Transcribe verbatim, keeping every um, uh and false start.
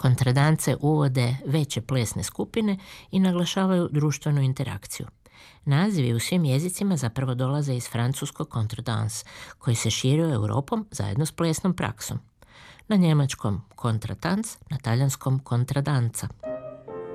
Kontradance uvode veće plesne skupine i naglašavaju društvenu interakciju. Nazivi u svim jezicima zapravo dolaze iz francuskog kontradans, koji se širio Europom zajedno s plesnom praksom. Na njemačkom kontratanc, na talijanskom kontradanca.